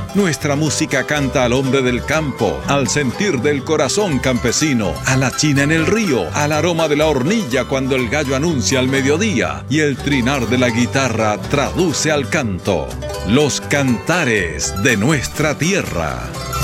Nuestra música canta al hombre del campo, al sentir del corazón campesino, a la china en el río, al aroma de la hornilla cuando el gallo anuncia al mediodía y el trinar de la guitarra traduce al canto. Los cantares de nuestra tierra.